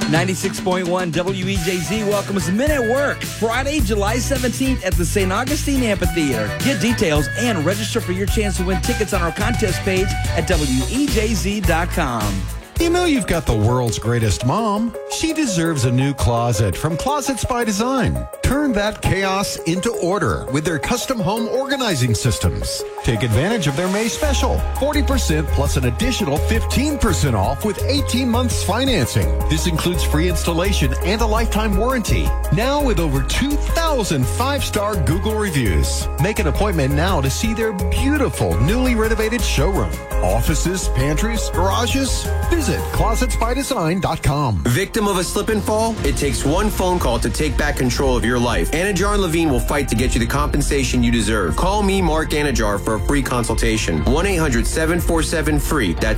96.1 WEJZ welcomes Men at Work, Friday, July 17th at the St. Augustine Amphitheater. Get details and register for your chance to win tickets on our contest page at WEJZ.com. You know you've got the world's greatest mom. She deserves a new closet from Closets by Design. Turn that chaos into order with their custom home organizing systems. Take advantage of their May special. 40% plus an additional 15% off with 18 months financing. This includes free installation and a lifetime warranty. Now with over 2,000 5-star Google reviews. Make an appointment now to see their beautiful newly renovated showroom. Offices, pantries, garages. Visit closetsbydesign.com. Victim of a slip and fall? It takes one phone call to take back control of your life. Anajar and Levine will fight to get you the compensation you deserve. Call me, Mark Anajar, for a free consultation. 1-800-747-FREE. That's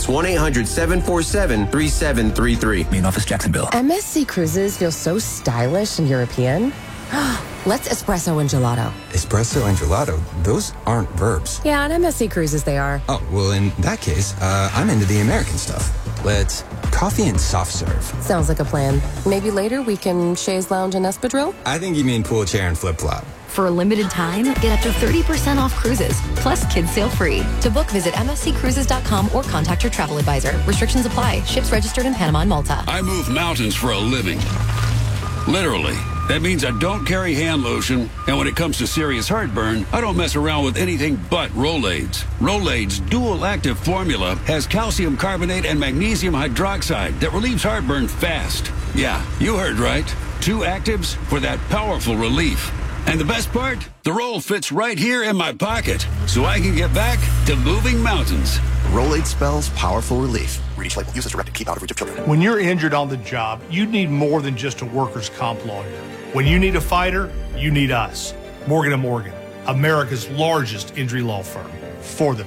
1-800-747-3733. Main office, Jacksonville. MSC Cruises feel so stylish and European. Let's espresso and gelato. Espresso and gelato? Those aren't verbs. Yeah, on MSC Cruises they are. Oh, well, in that case, I'm into the American stuff. Let's coffee and soft serve. Sounds like a plan. Maybe later we can chaise lounge and espadrille? I think you mean pool chair and flip-flop. For a limited time, get up to 30% off cruises, plus kids sail free. To book, visit msccruises.com or contact your travel advisor. Restrictions apply. Ships registered in Panama and Malta. I move mountains for a living. Literally. That means I don't carry hand lotion, and when it comes to serious heartburn, I don't mess around with anything but Rolaids. Rolaids' dual-active formula has calcium carbonate and magnesium hydroxide that relieves heartburn fast. Yeah, you heard right. 2 actives for that powerful relief. And the best part? The roll fits right here in my pocket, so I can get back to moving mountains. Rolade spells powerful relief. Read each label. Use as directed. Keep out of reach of children. When you're injured on the job, you need more than just a workers' comp lawyer. When you need a fighter, you need us. Morgan & Morgan, America's largest injury law firm. For the